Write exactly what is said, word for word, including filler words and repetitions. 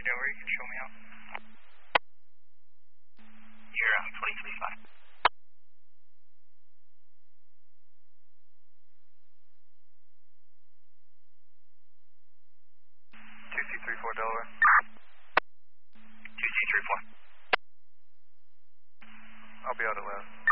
three Delaware, you can show me out. You're uh, twenty-three five. two C three four Delaware. two C three four. I'll be out at last.